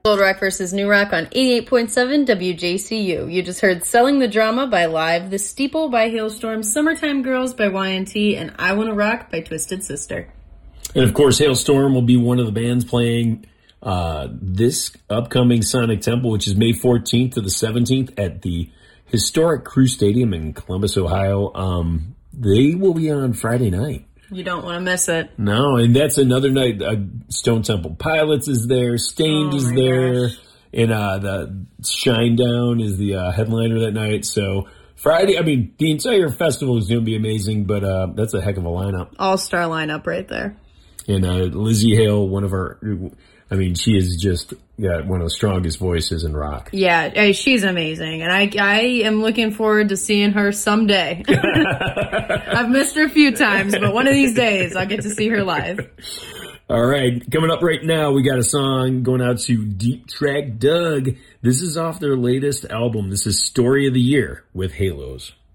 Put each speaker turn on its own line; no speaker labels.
Old Rock versus New Rock on 88.7 WJCU. You just heard Selling the Drama by Live, The Steeple by Hailstorm, Summertime Girls by Y&T, and I Wanna Rock by Twisted Sister.
And of course, Hailstorm will be one of the bands playing this upcoming Sonic Temple, which is May 14th to the 17th at the historic Crew Stadium in Columbus, Ohio. They will be on Friday night.
You don't want to miss it.
No, and that's another night. Stone Temple Pilots is there. Stained is there. Gosh. And the Shinedown is the headliner that night. So Friday, I mean, the entire festival is going to be amazing, but that's a heck of a lineup.
All-star lineup right there.
And Lizzie Hale, one of our... I mean, she is just one of the strongest voices in rock.
Yeah, she's amazing. And I am looking forward to seeing her someday. I've missed her a few times, but one of these days I'll get to see her live.
All right, coming up right now, we got a song going out to Deep Track Doug. This is off their latest album. This is Story of the Year with Halos.